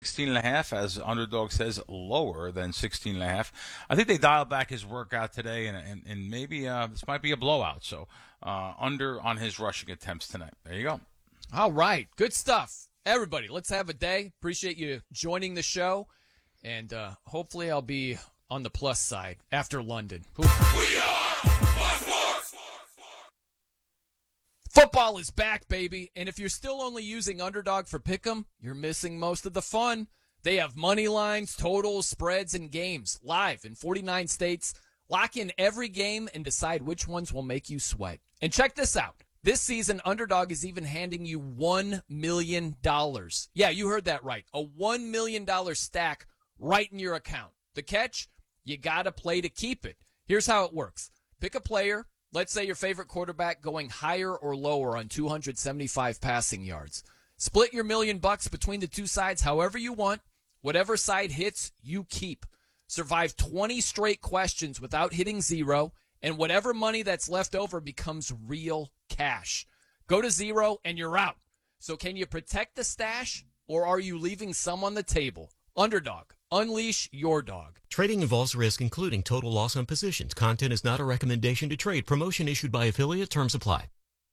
16.5, as Underdog says, lower than 16.5. I think they dialed back his workout today, and maybe this might be a blowout. So under on his rushing attempts tonight. There you go. All right. Good stuff. Everybody, let's have a day. Appreciate you joining the show. And hopefully I'll be on the plus side after London. We are Plus Sports. Football is back, baby. And if you're still only using Underdog for Pick'em, you're missing most of the fun. They have money lines, totals, spreads, and games live in 49 states. Lock in every game and decide which ones will make you sweat. And check this out. This season, Underdog is even handing you $1 million. Yeah, you heard that right. A $1 million stack right in your account. The catch? You got to play to keep it. Here's how it works. Pick a player. Let's say your favorite quarterback going higher or lower on 275 passing yards. Split your $1 million between the two sides however you want. Whatever side hits, you keep. Survive 20 straight questions without hitting zero, and whatever money that's left over becomes real cash. Go to zero and you're out. So can you protect the stash, or are you leaving some on the table? Underdog. Unleash your dog. Trading involves risk, including total loss on positions. Content is not a recommendation to trade. Promotion issued by affiliate. Terms apply.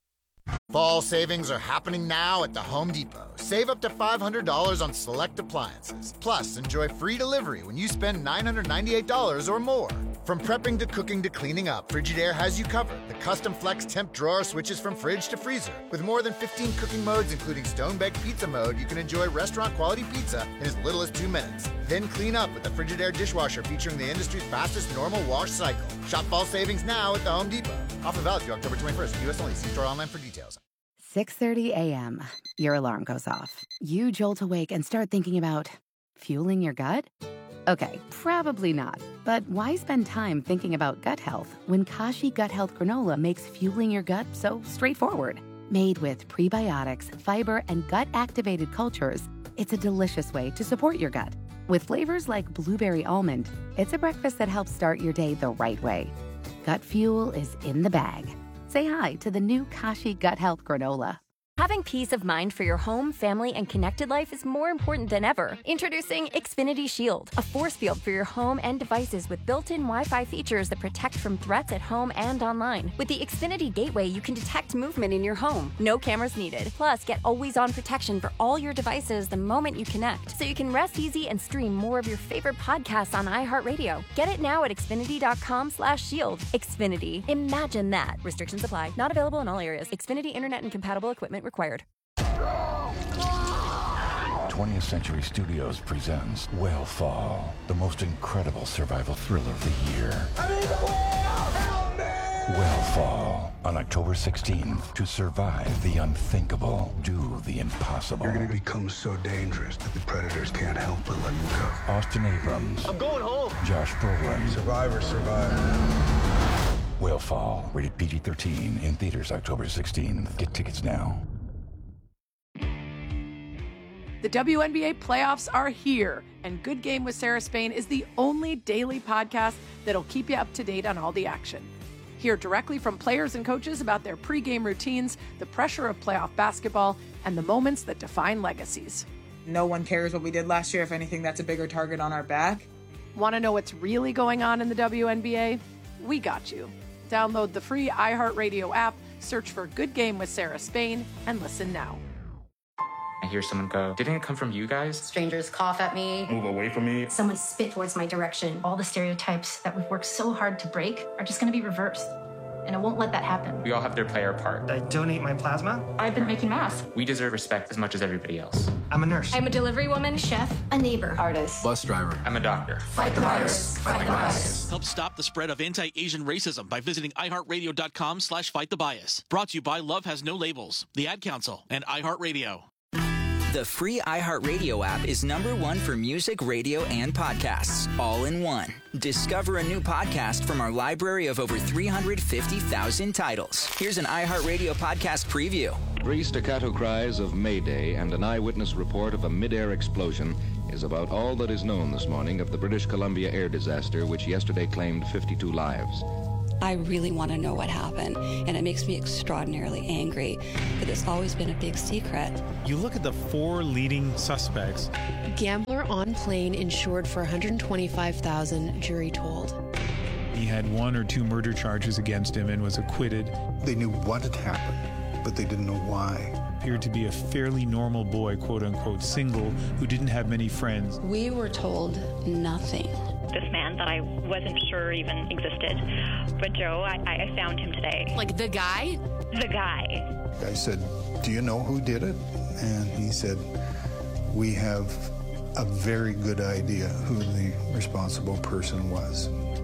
Fall savings are happening now at the Home Depot. Save up to $500 on select appliances. Plus, enjoy free delivery when you spend $998 or more. From prepping to cooking to cleaning up, Frigidaire has you covered. The custom flex temp drawer switches from fridge to freezer. With more than 15 cooking modes, including stone-baked pizza mode, you can enjoy restaurant-quality pizza in as little as 2 minutes. Then clean up with the Frigidaire dishwasher featuring the industry's fastest normal wash cycle. Shop fall savings now at the Home Depot. Offer valid through October 21st. U.S. only. See store online for details. 6:30 a.m. Your alarm goes off. You jolt awake and start thinking about fueling your gut? Okay, probably not. But why spend time thinking about gut health when Kashi Gut Health Granola makes fueling your gut so straightforward? Made with prebiotics, fiber, and gut-activated cultures, it's a delicious way to support your gut. With flavors like blueberry almond, it's a breakfast that helps start your day the right way. Gut fuel is in the bag. Say hi to the new Kashi Gut Health Granola. Having peace of mind for your home, family, and connected life is more important than ever. Introducing Xfinity Shield, a force field for your home and devices with built-in Wi-Fi features that protect from threats at home and online. With the Xfinity Gateway, you can detect movement in your home. No cameras needed. Plus, get always-on protection for all your devices the moment you connect, so you can rest easy and stream more of your favorite podcasts on iHeartRadio. Get it now at Xfinity.com/shield. Xfinity. Imagine that. Restrictions apply. Not available in all areas. Xfinity Internet and compatible equipment required. 20th Century Studios presents Whale the most incredible survival thriller of the year. Whale on October 16th. To survive the unthinkable, do the impossible. You're going to become so dangerous that the predators can't help but let you go. Austin Abrams. I'm going home. Josh Brolin. Survivor. Whale, rated PG-13, in theaters October 16th. Get tickets now. The WNBA playoffs are here, and Good Game with Sarah Spain is the only daily podcast that'll keep you up to date on all the action. Hear directly from players and coaches about their pregame routines, the pressure of playoff basketball, and the moments that define legacies. No one cares what we did last year. If anything, that's a bigger target on our back. Want to know what's really going on in the WNBA? We got you. Download the free iHeartRadio app, search for Good Game with Sarah Spain, and listen now. I hear someone go, "Didn't it come from you guys?" Strangers cough at me. Move away from me. Someone spit towards my direction. All the stereotypes that we've worked so hard to break are just going to be reversed. And I won't let that happen. We all have to play our part. I donate my plasma. I've been making masks. We deserve respect as much as everybody else. I'm a nurse. I'm a delivery woman, chef, a neighbor, artist, bus driver. I'm a doctor. Fight the virus. Fight the bias. Help stop the spread of anti-Asian racism by visiting iHeartRadio.com/fightthebias. Brought to you by Love Has No Labels, the Ad Council, and iHeartRadio. The free iHeartRadio app is #1 for music, radio, and podcasts, all in one. Discover a new podcast from our library of over 350,000 titles. Here's an iHeartRadio podcast preview. 3 staccato cries of Mayday and an eyewitness report of a mid-air explosion is about all that is known this morning of the British Columbia air disaster, which yesterday claimed 52 lives. I really want to know what happened, and it makes me extraordinarily angry that it's always been a big secret. You look at the 4 leading suspects. Gambler on plane insured for $125,000, jury told. He had 1 or 2 murder charges against him and was acquitted. They knew what had happened, but they didn't know why. Appeared to be a fairly normal boy, quote unquote, single, who didn't have many friends. We were told nothing. This man that I wasn't sure even existed. But Joe, I found him today. Like the guy? The guy. I said, do you know who did it? And he said, we have a very good idea who the responsible person was.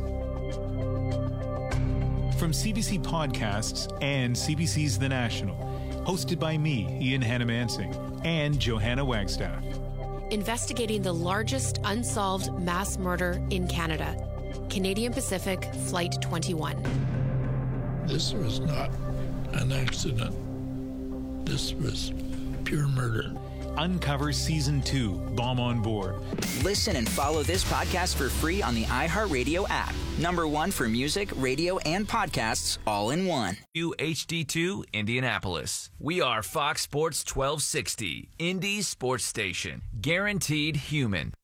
From CBC Podcasts and CBC's The National, hosted by me, Ian Hannah-Mansing, and Johanna Wagstaff. Investigating the largest unsolved mass murder in Canada. Canadian Pacific Flight 21. This was not an accident. This was pure murder. Uncover Season 2, Bomb on Board. Listen and follow this podcast for free on the iHeartRadio app. #1 for music, radio, and podcasts all in one. UHD2 Indianapolis. We are Fox Sports 1260, Indy Sports Station. Guaranteed human.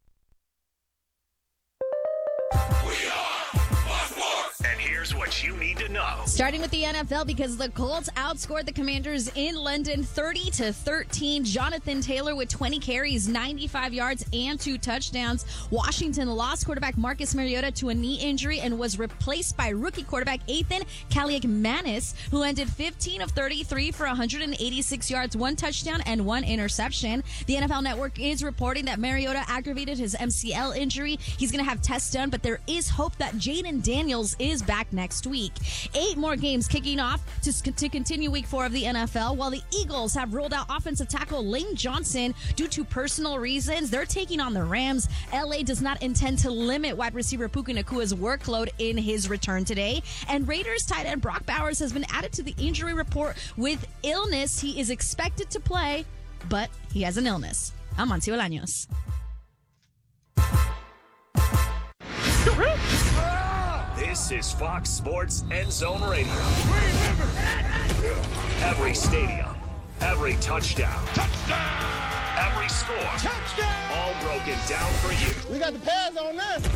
And here's what you need to know. Starting with the NFL, because the Colts outscored the Commanders in London 30-13. Jonathan Taylor with 20 carries, 95 yards, and 2 touchdowns. Washington lost quarterback Marcus Mariota to a knee injury and was replaced by rookie quarterback Ethan Kaliakmanis, who ended 15 of 33 for 186 yards, 1 touchdown, and 1 interception. The NFL Network is reporting that Mariota aggravated his MCL injury. He's going to have tests done, but there is hope that Jaden Daniels is back next week. 8 more games kicking off to continue week 4 of the NFL. While the Eagles have rolled out offensive tackle Lane Johnson due to personal reasons, they're taking on the Rams. LA does not intend to limit wide receiver Puka Nakua's workload in his return today. And Raiders tight end Brock Bowers has been added to the injury report with illness. He is expected to play, but he has an illness. I'm Monty Bolaños. This is Fox Sports End Zone Radio. Every stadium, every touchdown, every score, all broken down for you. We got the pads on this.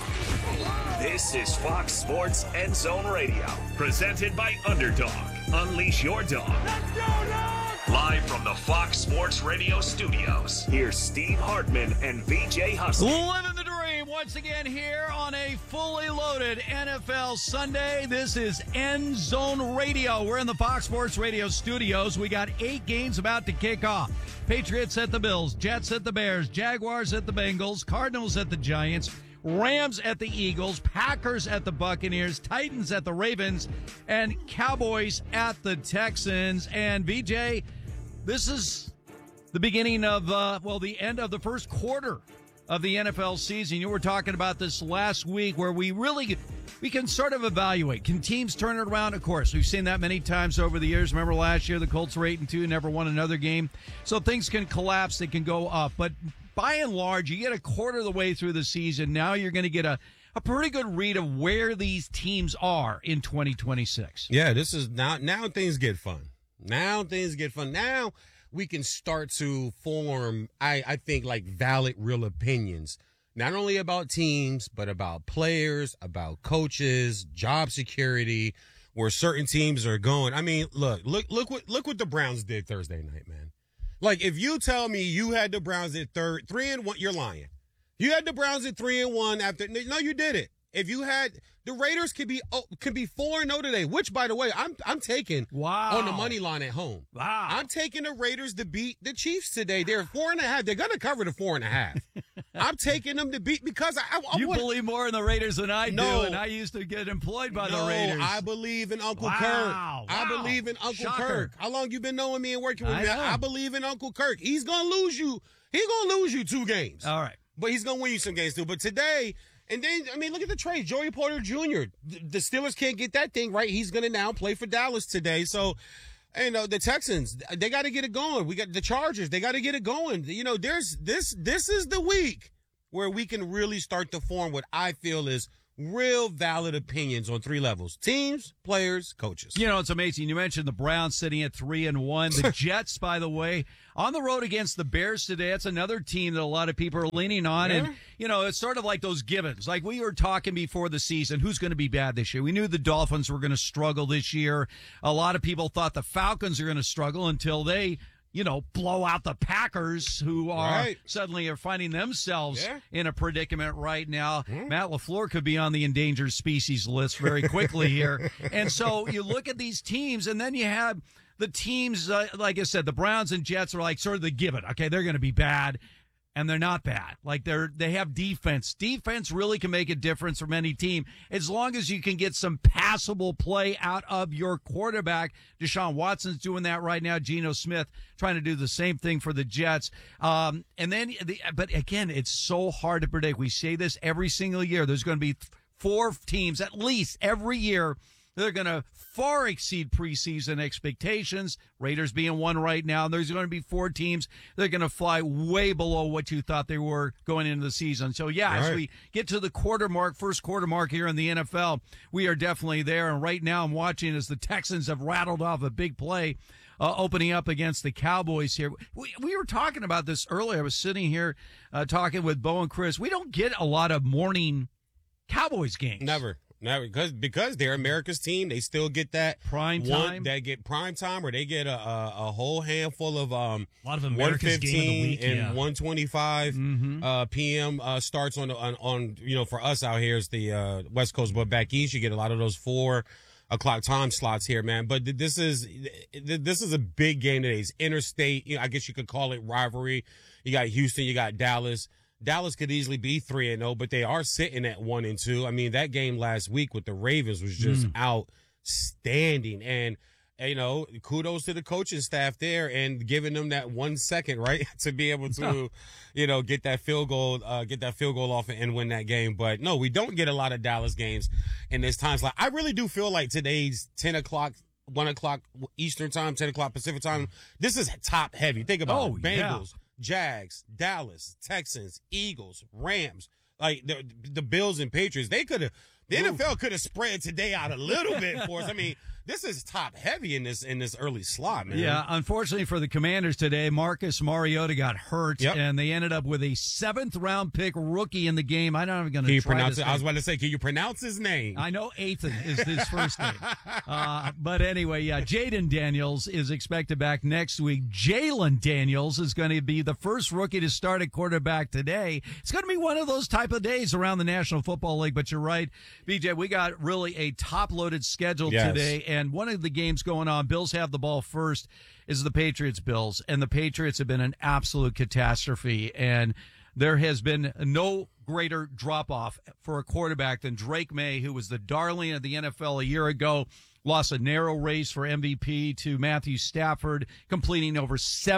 This is Fox Sports End Zone Radio, presented by Underdog. Unleash your dog. Let's go, dog! Live from the Fox Sports Radio studios, here's Steve Hartman and VJ Husky. Living the dream once again here on a fully loaded NFL Sunday. This is End Zone Radio. We're in the Fox Sports Radio studios. We got 8 games about to kick off. Patriots at the Bills, Jets at the Bears, Jaguars at the Bengals, Cardinals at the Giants, Rams at the Eagles, Packers at the Buccaneers, Titans at the Ravens, and Cowboys at the Texans. And VJ, this is the beginning of, the end of the first quarter of the NFL season. You were talking about this last week where we can sort of evaluate. Can teams turn it around? Of course, we've seen that many times over the years. Remember last year, the Colts were 8-2, never won another game. So things can collapse, they can go up. But by and large, you get a quarter of the way through the season. Now you're going to get a pretty good read of where these teams are in 2026. Yeah, this is now things get fun. Now we can start to form, I think, like valid, real opinions, not only about teams, but about players, about coaches, job security, where certain teams are going. I mean, look what the Browns did Thursday night, man. Like, if you tell me you had the Browns at 3-1, you're lying. You had the Browns at 3-1 after. No, you did it. If you had the Raiders could be 4-0 today, which, by the way, I'm taking on the money line at home. Wow. I'm taking the Raiders to beat the Chiefs today. They're 4.5. They're going to cover the 4.5. I'm taking them to beat because you believe more in the Raiders than I do, and I used to get employed by the Raiders. I believe in Uncle Kirk. I believe in Uncle Kirk. How long you been knowing me and working with me? I believe in Uncle Kirk. He's going to lose you. He's going to lose you 2 games. All right. But he's going to win you some games too. But today, and then, I mean, look at the trade. Joey Porter Jr. The Steelers can't get that thing right. He's going to now play for Dallas today. So, the Texans, they got to get it going. We got the Chargers. They got to get it going. This is the week where we can really start to form what I feel is real valid opinions on 3 levels: teams, players, coaches. You know, it's amazing. You mentioned the Browns sitting at 3-1. The Jets, by the way, on the road against the Bears today. That's another team that a lot of people are leaning on. Yeah. And, you know, it's sort of like those givens. Like we were talking before the season, who's going to be bad this year? We knew the Dolphins were going to struggle this year. A lot of people thought the Falcons are going to struggle until they, you know, blow out the Packers, who are suddenly are finding themselves in a predicament right now. Matt LaFleur could be on the endangered species list very quickly here. And so you look at these teams, and then you have the teams, like I said, the Browns and Jets are like sort of the given. Okay, they're going to be bad. And they're not bad. Like they have defense. Defense really can make a difference from any team as long as you can get some passable play out of your quarterback. Deshaun Watson's doing that right now. Geno Smith trying to do the same thing for the Jets. But again, it's so hard to predict. We say this every single year. There's going to be 4 teams at least every year. They're going to far exceed preseason expectations, Raiders being one right now. There's going to be 4 teams that are going to fly way below what you thought they were going into the season. So, as we get to the first quarter mark here in the NFL, we are definitely there. And right now I'm watching as the Texans have rattled off a big play opening up against the Cowboys here. We were talking about this earlier. I was sitting here talking with Bo and Chris. We don't get a lot of morning Cowboys games. Never, because they're America's team. They still get that prime time. They get prime time, or they get a whole handful of a lot of America's 1:15 game of the week, and 1:25 p.m. starts on for us out here is the West Coast, but back east you get a lot of those 4 o'clock time slots here, man. But this is a big game today. It's interstate. I guess you could call it rivalry. You got Houston, you got Dallas. Dallas could easily be 3-0, but they are sitting at 1-2. I mean, that game last week with the Ravens was just outstanding. And, kudos to the coaching staff there and giving them that 1 second, right, to be able to, get that field goal off and win that game. But no, we don't get a lot of Dallas games in this time slot. I really do feel like today's 10 o'clock, 1 o'clock Eastern time, 10 o'clock Pacific time. This is top heavy. Think about it. Bengals. Jags, Dallas, Texans, Eagles, Rams, like the Bills and Patriots. The NFL could have spread today out a little bit for us. I mean, this is top heavy in this early slot, man. Yeah, unfortunately for the Commanders today, Marcus Mariota got hurt, and they ended up with a 7th-round pick rookie in the game. I'm not even going to try this. I was about to say, can you pronounce his name? I know Ethan is his first name. But anyway, Jaden Daniels is expected back next week. Jalen Daniels is going to be the first rookie to start at quarterback today. It's going to be one of those type of days around the National Football League, but you're right, BJ, we got really a top-loaded schedule today. And one of the games going on, Bills have the ball first, is the Patriots-Bills. And the Patriots have been an absolute catastrophe. And there has been no greater drop-off for a quarterback than Drake May, who was the darling of the NFL a year ago, lost a narrow race for MVP to Matthew Stafford, completing over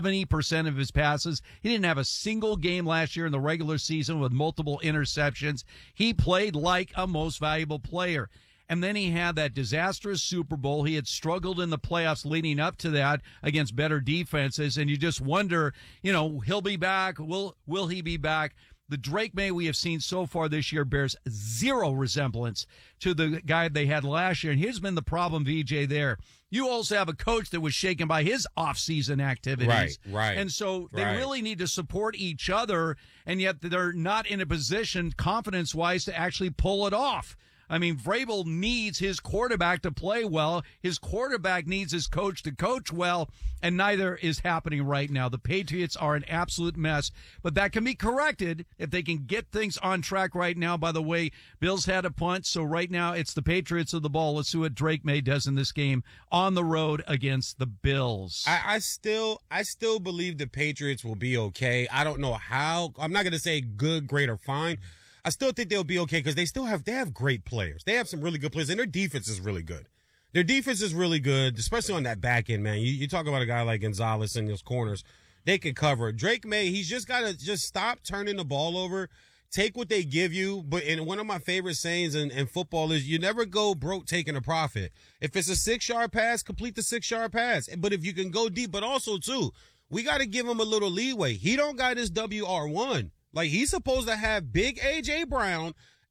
70% of his passes. He didn't have a single game last year in the regular season with multiple interceptions. He played like a most valuable player. And then he had that disastrous Super Bowl. He had struggled in the playoffs leading up to that against better defenses. And you just wonder, he'll be back. Will he be back? The Drake May we have seen so far this year bears zero resemblance to the guy they had last year. And here's been the problem, VJ, there. You also have a coach that was shaken by his offseason activities. Right. And so they really need to support each other, and yet they're not in a position, confidence-wise, to actually pull it off. I mean, Vrabel needs his quarterback to play well. His quarterback needs his coach to coach well, and neither is happening right now. The Patriots are an absolute mess, but that can be corrected if they can get things on track right now. By the way, Bills had a punt, so right now it's the Patriots of the ball. Let's see what Drake May does in this game on the road against the Bills. I still believe the Patriots will be okay. I don't know how. I'm not going to say good, great, or fine. I still think they'll be okay because they have great players. They have some really good players, and their defense is really good. Their defense is really good, especially on that back end, man. You talk about a guy like Gonzalez in those corners. They can cover. Drake May, he's just got to stop turning the ball over, take what they give you. And one of my favorite sayings in football is you never go broke taking a profit. If it's a 6-yard pass, complete the 6-yard pass. But if you can go deep, but also, too, we got to give him a little leeway. He don't got his WR1. Like, he's supposed to have big A.J. Brown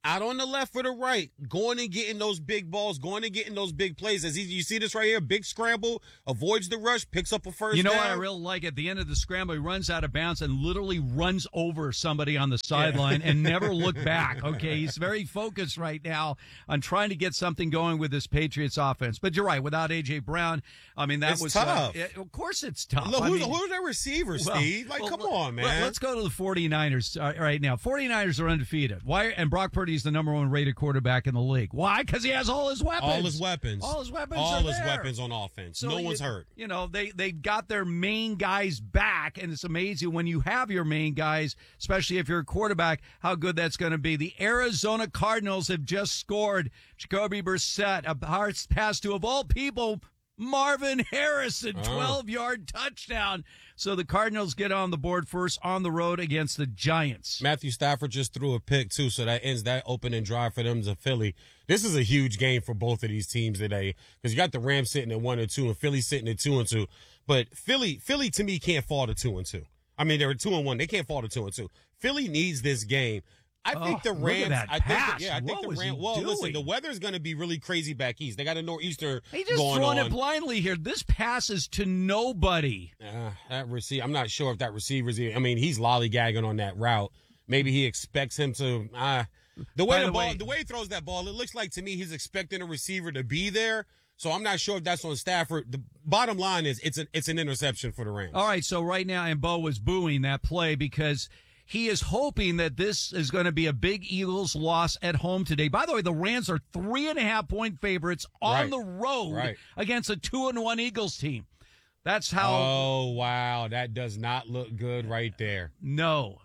out on the left or the right, going and getting those big balls, going and getting those big plays. You see this right here, big scramble, avoids the rush, picks up a first down. You know what I really like? At the end of the scramble, he runs out of bounds and literally runs over somebody on the sideline and never look back. Okay, he's very focused right now on trying to get something going with this Patriots offense. But you're right, without A.J. Brown, I mean, that was tough. Of course it's tough. Look, who's their receiver, Steve? Come on, man. Let's go to the 49ers right now. 49ers are undefeated. Why? And Brock Purdy's the number one rated quarterback in the league. Why? Because he has all his weapons. All his weapons. All his weapons All are his there. weapons on offense. So no one's hurt. You know, they got their main guys back, and it's amazing when you have your main guys, especially if you're a quarterback, how good that's going to be. The Arizona Cardinals have just scored. Jacoby Brissett, a hard pass to, of all people, Marvin Harrison, 12-yard touchdown. So the Cardinals get on the board first on the road against the Giants. Matthew Stafford just threw a pick, too, so that ends that opening drive for them to Philly. This is a huge game for both of these teams today because you got the Rams sitting at 1-2 and Philly sitting at 2-2. But Philly, to me, can't fall to 2-2. I mean, they're 2-1. They can't fall to 2-2. Philly needs this game. I think the Rams. Look at that pass. I think the Rams. Well, listen, the weather's going to be really crazy back east. They got a nor'easter He just going throwing on. it blindly here. This pass is to nobody. That receiver. I'm not sure if that receiver's. I mean, he's lollygagging on that route. Maybe he expects him to. The way he throws that ball, it looks like to me he's expecting a receiver to be there. So I'm not sure if that's on Stafford. The bottom line is it's an interception for the Rams. All right, so right now, and Bo was booing that play because he is hoping that this is going to be a big Eagles loss at home today. By the way, the Rams are 3.5-point favorites on the road against a 2-1 Eagles team. That's how. Oh, wow. That does not look good right there. No.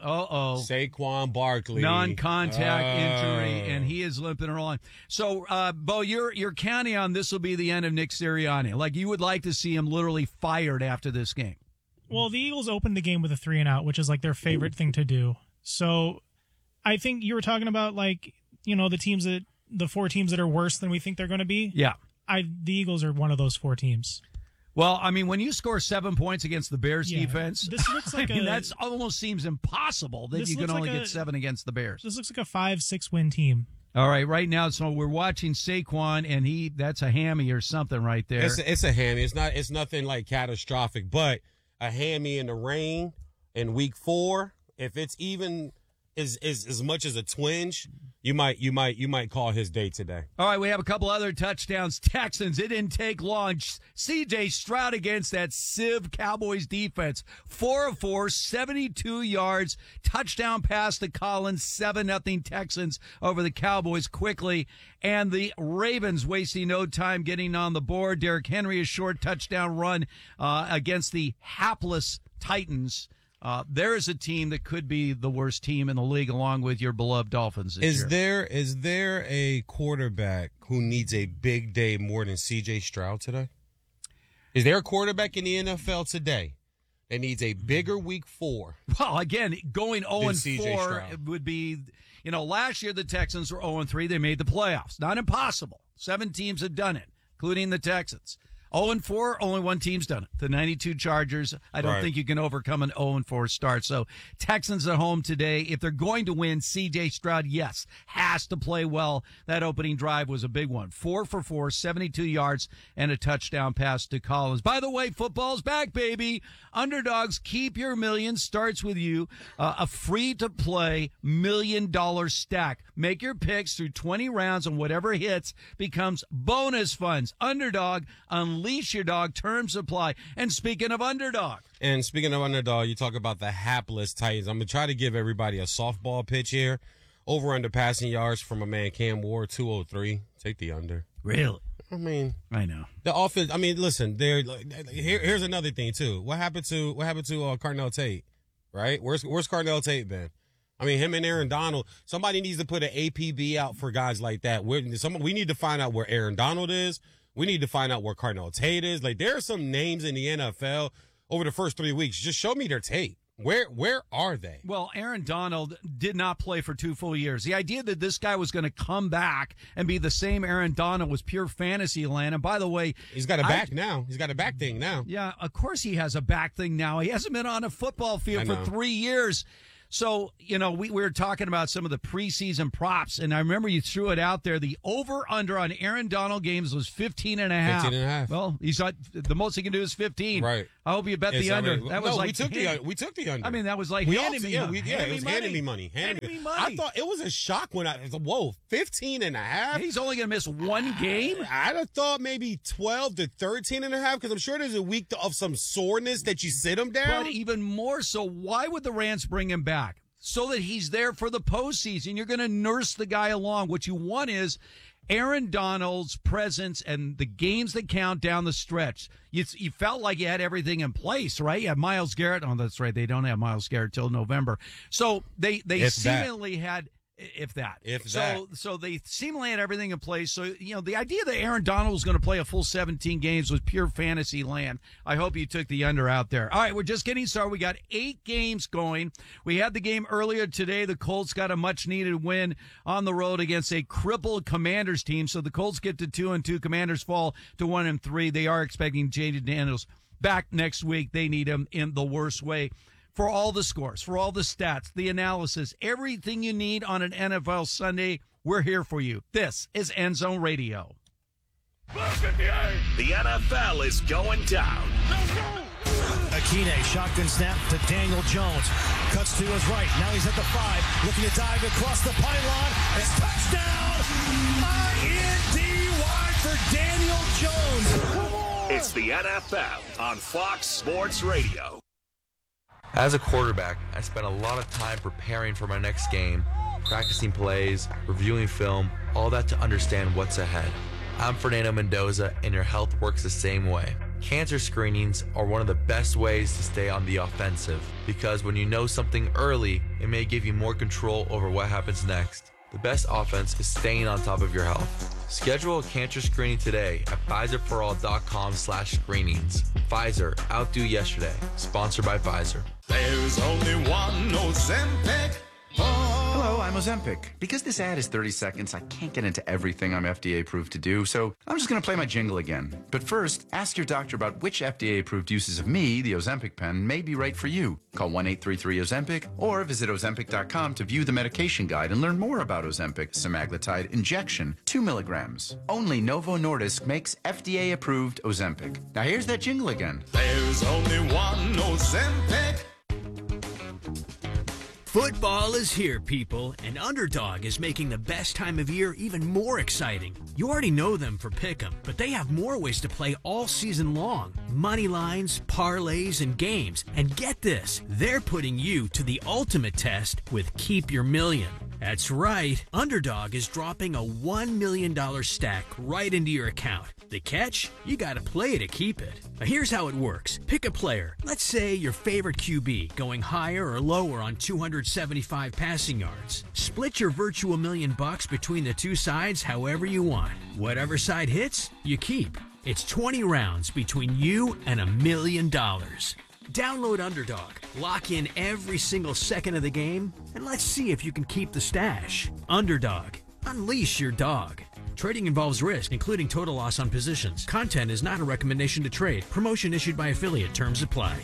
Saquon Barkley. Non-contact injury, and he is limping along. So, Bo, you're counting on this will be the end of Nick Sirianni. Like, you would like to see him literally fired after this game. Well, the Eagles opened the game with a 3-and-out, which is like their favorite thing to do. So I think you were talking about the 4 teams that are worse than we think they're going to be. Yeah. The Eagles are one of those 4 teams. Well, I mean, when you score 7 points against the Bears defense, this looks like that almost seems impossible that you can only get 7 against the Bears. This looks like a 5-6 win team. All right now, so we're watching Saquon, and that's a hammy or something right there. It's a hammy. It's nothing like catastrophic, but a hammy in the rain in week 4, if it's even as much as a twinge, you might call his day today. All right, we have a couple other touchdowns. Texans, it didn't take long. C.J. Stroud against that Civ Cowboys defense. 4 of 4, 72 yards, touchdown pass to Collins, 7-0 Texans over the Cowboys quickly. And the Ravens wasting no time getting on the board. Derrick Henry, a short touchdown run against the hapless Titans. There is a team that could be the worst team in the league, along with your beloved Dolphins this year. Is there a quarterback who needs a big day more than C.J. Stroud today? Is there a quarterback in the NFL today that needs a bigger week 4? Well, again, going 0-4 would be, last year the Texans were 0-3. They made the playoffs. Not impossible. 7 teams have done it, including the Texans. 0-4, only one team's done it. The 92 Chargers. I don't think you can overcome an 0-4 start. So Texans at home today. If they're going to win, C.J. Stroud, yes, has to play well. That opening drive was a big one. 4 for 4, 72 yards, and a touchdown pass to Collins. By the way, football's back, baby. Underdogs, keep your million. Starts with you. A free-to-play $1 million stack. Make your picks through 20 rounds, and whatever hits becomes bonus funds. Underdog, unleash your dog. Terms apply. And speaking of underdog. You talk about the hapless Titans. I'm going to try to give everybody a softball pitch here. Over under passing yards from a man, Cam Ward, 203. Take the under. Really? I mean, I know the offense. I mean, listen. Here's another thing too. What happened to Carnell Tate? Right? Where's Carnell Tate been? I mean, him and Aaron Donald. Somebody needs to put an APB out for guys like that. We need to find out where Aaron Donald is. We need to find out where Carnell Tate is. Like, there are some names in the NFL over the first 3 weeks. Just show me their tape. Where are they? Well, Aaron Donald did not play for 2 full years. The idea that this guy was going to come back and be the same Aaron Donald was pure fantasy land. And by the way, he's got a back now. He's got a back thing now. Yeah, of course he has a back thing now. He hasn't been on a football field for 3 years. So, we were talking about some of the preseason props, and I remember you threw it out there. The over-under on Aaron Donald games was 15.5. 15.5. Well, he's not, the most he can do is 15. Right. I hope you bet the under. That was we took the under. I mean, that was like handing me money. It was handing me money. I thought it was a shock when 15.5? He's only going to miss one game? I'd have thought maybe 12 to 13.5, because I'm sure there's a week of some soreness that you sit him down. But even more so, why would the Rams bring him back? So that he's there for the postseason. You're going to nurse the guy along. What you want is Aaron Donald's presence and the games that count down the stretch. You felt like you had everything in place, right? You had Myles Garrett. Oh, that's right. They don't have Myles Garrett till November. So they seemingly had... If that. So they seemingly had everything in place. So, the idea that Aaron Donald was going to play a full 17 games was pure fantasy land. I hope you took the under out there. All right, we're just getting started. We got 8 games going. We had the game earlier today. The Colts got a much-needed win on the road against a crippled Commanders team. So the Colts get to 2-2. Commanders fall to 1-3. They are expecting Jaden Daniels back next week. They need him in the worst way. For all the scores, for all the stats, the analysis, everything you need on an NFL Sunday, we're here for you. This is End Zone Radio. The NFL is going down. Akine, shotgun snap to Daniel Jones. Cuts to his right. Now he's at the 5. Looking to dive across the pylon. It's touchdown! INDY for Daniel Jones. It's the NFL on Fox Sports Radio. As a quarterback, I spent a lot of time preparing for my next game, practicing plays, reviewing film, all that to understand what's ahead. I'm Fernando Mendoza, and your health works the same way. Cancer screenings are one of the best ways to stay on the offensive, because when you know something early, it may give you more control over what happens next. The best offense is staying on top of your health. Schedule a cancer screening today at PfizerForAll.com/screenings. Pfizer, outdo yesterday. Sponsored by Pfizer. There's only one Ozempic. Hello, I'm Ozempic. Because this ad is 30 seconds, I can't get into everything I'm FDA approved to do, so I'm just going to play my jingle again. But first, ask your doctor about which FDA approved uses of me, the Ozempic pen, may be right for you. Call 1-833-OZEMPIC or visit Ozempic.com to view the medication guide and learn more about Ozempic semaglutide injection, 2 milligrams. Only Novo Nordisk makes FDA approved Ozempic. Now here's that jingle again. There's only one Ozempic. Football is here, people, and Underdog is making the best time of year even more exciting. You already know them for Pick'em, but they have more ways to play all season long. Money lines, parlays, and games. And get this, they're putting you to the ultimate test with Keep Your Million. That's right, Underdog is dropping a $1 million stack right into your account. The catch? You gotta play to keep it. Now here's how it works. Pick a player. Let's say your favorite QB, going higher or lower on 275 passing yards. Split your virtual $1 million between the two sides however you want. Whatever side hits, you keep. It's 20 rounds between you and $1 million. Download Underdog, lock in every single second of the game, and let's see if you can keep the stash. Underdog, unleash your dog. Trading involves risk, including total loss on positions. Content is not a recommendation to trade. Promotion issued by affiliate. Terms apply.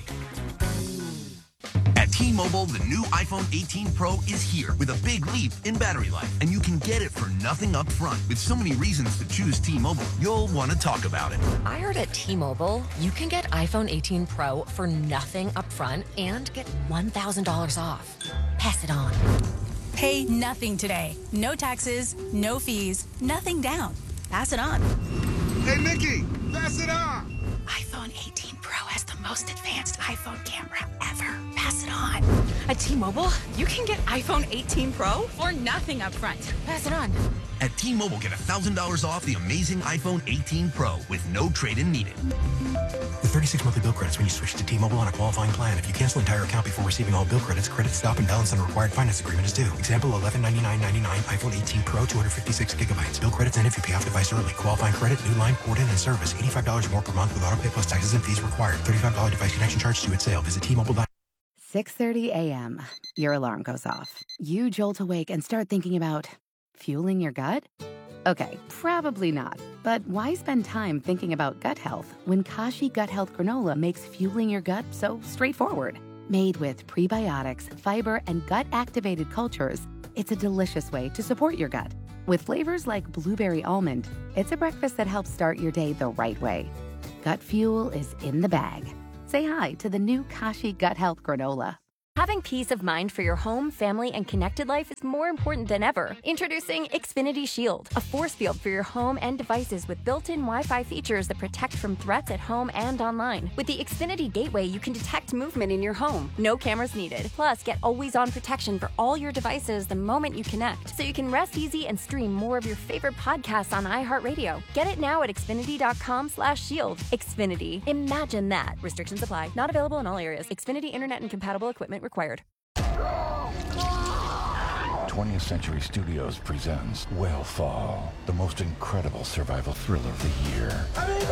At T-Mobile, the new iPhone 18 Pro is here with a big leap in battery life, and you can get it for nothing up front. With so many reasons to choose T-Mobile, you'll want to talk about it. I heard at T-Mobile, you can get iPhone 18 Pro for nothing up front and get $1,000 off. Pass it on. Pay nothing today. No taxes, no fees, nothing down. Pass it on. Hey, Nikki, pass it on. iPhone 18 Pro has the most advanced iPhone camera ever. Pass it on. At T-Mobile, you can get iPhone 18 Pro for nothing up front. Pass it on. At T-Mobile, get $1,000 off the amazing iPhone 18 Pro with no trade-in needed. With 36 monthly bill credits when you switch to T-Mobile on a qualifying plan. If you cancel entire account before receiving all bill credits, credit stop and balance on required finance agreement is due. Example, $1199.99 iPhone 18 Pro, 256 gigabytes. Bill credits end if you pay off device early. Qualifying credit, new line, port in, and service. $85 more per month with auto pay plus taxes and fees required. $35 device connection charge due at sale. Visit T-Mobile.com. 6:30 a.m. Your alarm goes off. You jolt awake and start thinking about fueling your gut? Okay, probably not. But why spend time thinking about gut health when Kashi Gut Health Granola makes fueling your gut so straightforward? Made with prebiotics, fiber, and gut-activated cultures, it's a delicious way to support your gut. With flavors like blueberry almond, it's a breakfast that helps start your day the right way. Gut Fuel is in the bag. Say hi to the new Kashi Gut Health Granola. Having peace of mind for your home, family, and connected life is more important than ever. Introducing Xfinity Shield, a force field for your home and devices with built-in Wi-Fi features that protect from threats at home and online. With the Xfinity Gateway, you can detect movement in your home. No cameras needed. Plus, get always-on protection for all your devices the moment you connect, so you can rest easy and stream more of your favorite podcasts on iHeartRadio. Get it now at Xfinity.com/shield. Xfinity. Imagine that. Restrictions apply. Not available in all areas. Xfinity Internet and compatible equipment required. 20th Century Studios presents Whale the most incredible survival thriller of the year.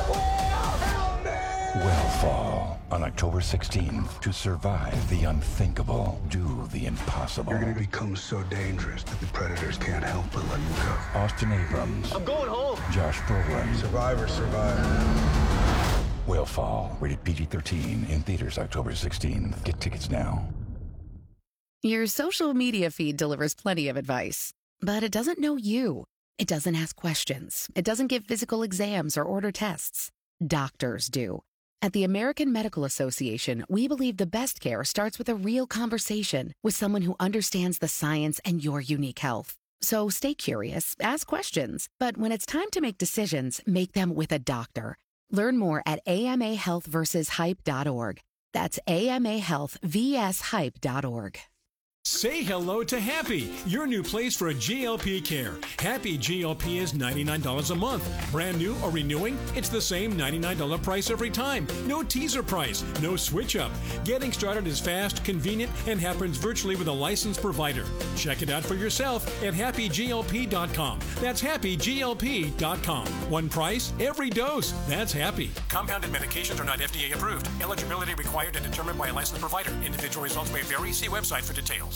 Whale on October 16th. To survive the unthinkable, do the impossible. You're going to become so dangerous that the predators can't help but let you go. Austin Abrams. I'm going home. Josh Brolin. Survivor. Whale, rated PG-13, in theaters October 16th. Get tickets now. Your social media feed delivers plenty of advice, but it doesn't know you. It doesn't ask questions. It doesn't give physical exams or order tests. Doctors do. At the American Medical Association, we believe the best care starts with a real conversation with someone who understands the science and your unique health. So stay curious, ask questions, but when it's time to make decisions, make them with a doctor. Learn more at amahealthversushype.org. That's amahealthvshype.org. Say hello to Happy, your new place for a GLP care. Happy GLP is $99 a month. Brand new or renewing, it's the same $99 price every time. No teaser price, no switch up. Getting started is fast, convenient, and happens virtually with a licensed provider. Check it out for yourself at happyglp.com. That's happyglp.com. One price, every dose. That's Happy. Compounded medications are not FDA approved. Eligibility required and determined by a licensed provider. Individual results may vary. See website for details.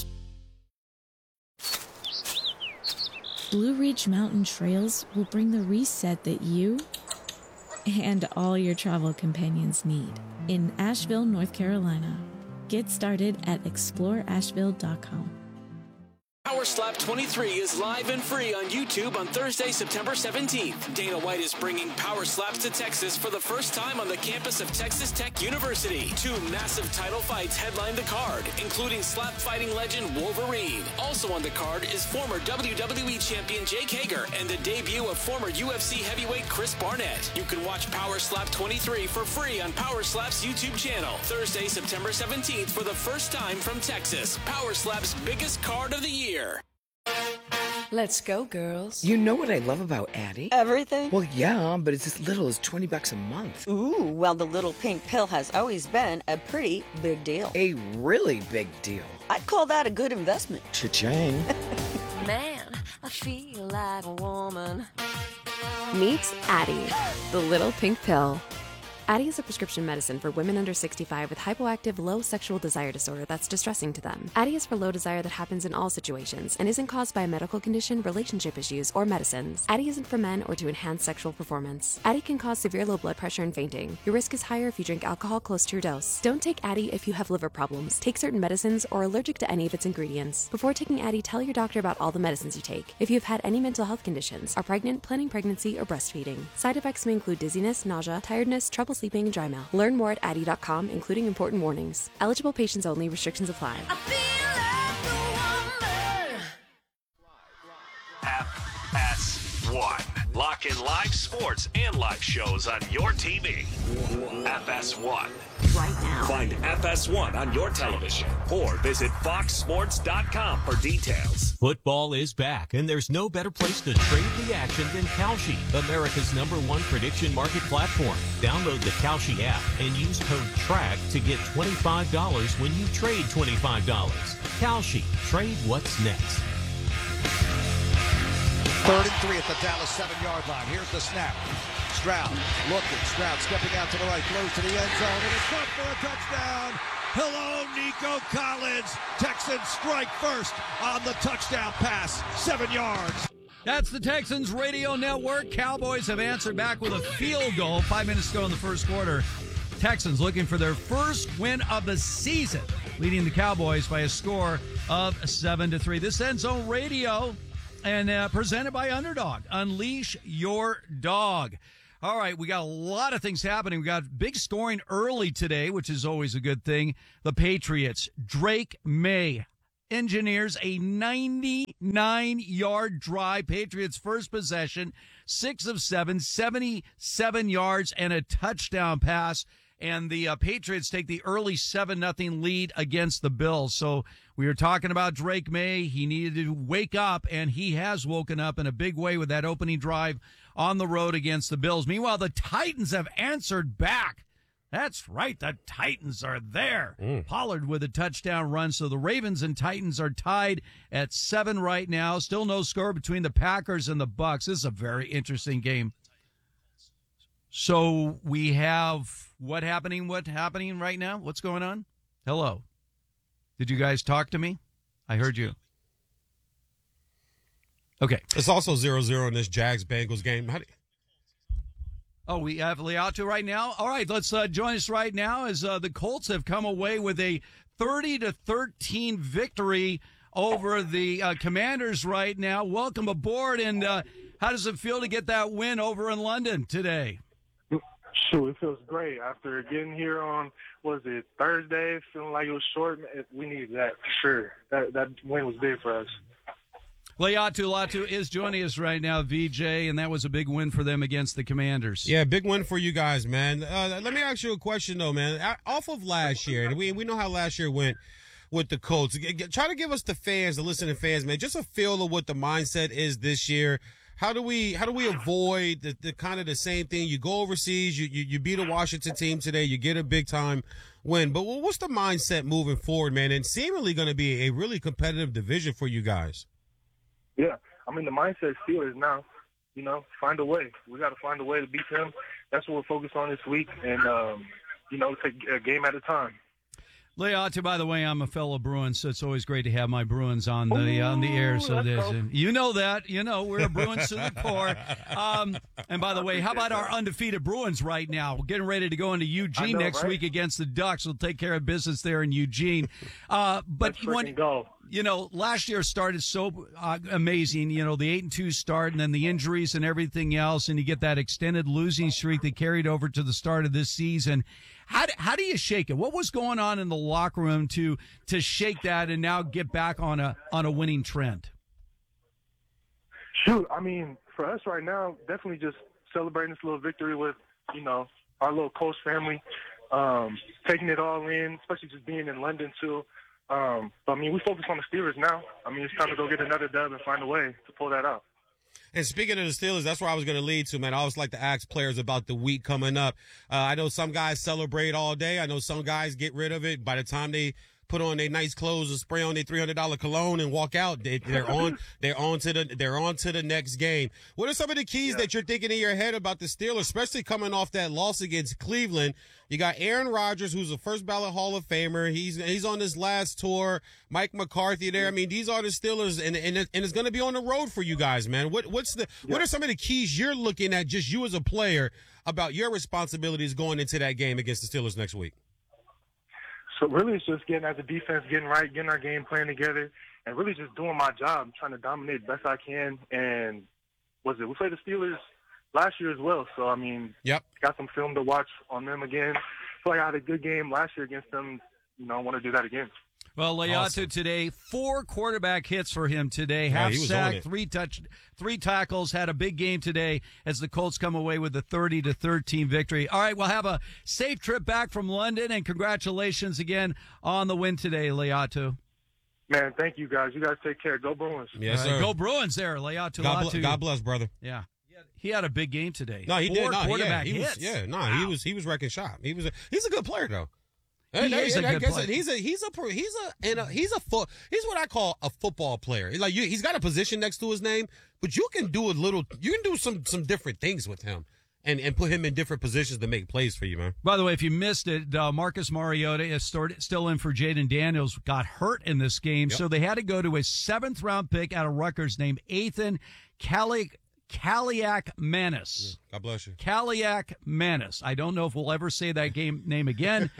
Blue Ridge Mountain Trails will bring the reset that you and all your travel companions need in Asheville, North Carolina. Get started at exploreasheville.com. Power Slap 23 is live and free on YouTube on Thursday, September 17th. Dana White is bringing Power Slaps to Texas for the first time on the campus of Texas Tech University. 2 massive title fights headline the card, including slap fighting legend Wolverine. Also on the card is former WWE champion Jake Hager and the debut of former UFC heavyweight Chris Barnett. You can watch Power Slap 23 for free on Power Slap's YouTube channel. Thursday, September 17th for the first time from Texas. Power Slap's biggest card of the year. Let's go, girls. You know what I love about Addie? Everything? Well, yeah, but it's as little as $20 a month. Ooh, well, the little pink pill has always been a pretty big deal. A really big deal. I'd call that a good investment. Cha-ching. Man, I feel like a woman. Meet Addie, the little pink pill. Addie is a prescription medicine for women under 65 with hypoactive low sexual desire disorder that's distressing to them. Addie is for low desire that happens in all situations and isn't caused by a medical condition, relationship issues, or medicines. Addie isn't for men or to enhance sexual performance. Addie can cause severe low blood pressure and fainting. Your risk is higher if you drink alcohol close to your dose. Don't take Addie if you have liver problems, take certain medicines, or are allergic to any of its ingredients. Before taking Addie, tell your doctor about all the medicines you take. If you've had any mental health conditions, are pregnant, planning pregnancy, or breastfeeding. Side effects may include dizziness, nausea, tiredness, trouble sleeping, and dry mouth. Learn more at Addie.com, including important warnings. Eligible patients only. Restrictions apply. FS1. Lock in live sports and live shows on your TV. FS1. Right now. Find FS1 on your television or visit foxsports.com for details. Football is back, and there's no better place to trade the action than Kalshi, America's #1 prediction market platform. Download the Kalshi app and use code TRACK to get $25 when you trade $25. Kalshi, trade what's next. 3rd and 3 at the Dallas 7-yard line. Here's the snap. Stroud looking. Stroud stepping out to the right. Throws to the end zone. And it's caught for a touchdown. Hello, Nico Collins. Texans strike first on the touchdown pass. 7 yards. That's the Texans Radio Network. Cowboys have answered back with a field goal 5 minutes ago in the first quarter. Texans looking for their first win of the season leading the Cowboys by a score of 7-3. This End Zone Radio and presented by Underdog. Unleash your dog. All right, we got a lot of things happening. We got big scoring early today, which is always a good thing. The Patriots, Drake May, engineers a 99-yard drive. Patriots' first possession, 6 of 7, 77 yards, and a touchdown pass. And the Patriots take the early 7-0 lead against the Bills. So we were talking about Drake May. He needed to wake up, and he has woken up in a big way with that opening drive on the road against the Bills. Meanwhile, the Titans have answered back. That's right. The Titans are there. Pollard with a touchdown run. So the Ravens and Titans are tied at 7 right now. Still no score between the Packers and the Bucs. This is a very interesting game. So we have what happening right now? What's going on? Hello. Did you guys talk to me? I heard you. Okay. It's also 0-0 in this Jags-Bengals game. We have Leato right now. All right, let's join us right now as the Colts have come away with a 30-13 victory over the Commanders right now. Welcome aboard, and how does it feel to get that win over in London today? Sure, it feels great. After getting here on, Thursday, feeling like it was short, we needed that for sure. That win was big for us. Latu is joining us right now, VJ, and that was a big win for them against the Commanders. Yeah, big win for you guys, man. Let me ask you a question, though, man. Off of last year, and we know how last year went with the Colts. Try to give us the listening fans, man, just a feel of what the mindset is this year. How do we avoid the kind of the same thing? You go overseas, you beat a Washington team today, you get a big time win. But what's the mindset moving forward, man? And seemingly going to be a really competitive division for you guys. Yeah, I mean, the mindset Steelers now, find a way. We got to find a way to beat them. That's what we're focused on this week, and, take a game at a time. Leato, by the way, I'm a fellow Bruin, so it's always great to have my Bruins on the air. So you know that. We're a Bruins to the core. And by the way, how about our undefeated Bruins right now? We're getting ready to go into Eugene next week against the Ducks. We'll take care of business there in Eugene. But last year started so amazing. The 8-2 start, and then the injuries and everything else, and you get that extended losing streak that carried over to the start of this season. How do you shake it? What was going on in the locker room to shake that and now get back on a winning trend? Shoot, I mean, for us right now, definitely just celebrating this little victory with, our little Colts family, taking it all in, especially just being in London too. But I mean, we focus on the Steelers now. I mean, it's time to go get another dub and find a way to pull that out. And speaking of the Steelers, that's where I was going to lead to, man. I always like to ask players about the week coming up. I know some guys celebrate all day. I know some guys get rid of it by the time they put on their nice clothes and spray on their $300 cologne and walk out. They're on to the next game. What are some of the keys that you're thinking in your head about the Steelers, especially coming off that loss against Cleveland? You got Aaron Rodgers, who's a first ballot Hall of Famer. He's on this last tour. Mike McCarthy there. I mean, these are the Steelers, and it's going to be on the road for you guys, man. What are some of the keys you're looking at, just you as a player, about your responsibilities going into that game against the Steelers next week? So really it's just getting as a defense, getting our game plan together, and really just doing my job, trying to dominate best I can. And we played the Steelers last year as well. So, I mean, got some film to watch on them again. I feel like I had a good game last year against them. I want to do that again. Well, Leato today, 4 quarterback hits for him today. Half sack, 3 tackles, had a big game today as the Colts come away with a 30-13 victory. All right, we'll have a safe trip back from London, and congratulations again on the win today, Leato. Man, thank you, guys. You guys take care. Go Bruins. Yes, sir. Go Bruins there, Leato. God bless, brother. Yeah. He had a big game today. No, he did. Quarterback hits. He was wrecking shop. He's a good player, though. He's a good player. He's what I call a football player. Like he's got a position next to his name, but you can do some different things with him and put him in different positions to make plays for you, man. By the way, if you missed it, Marcus Mariota is still in for Jaden Daniels, got hurt in this game, so they had to go to a 7th round pick out of Rutgers named Ethan Kaliak Manis. God bless you. Kaliak Manis. I don't know if we'll ever say that game name again.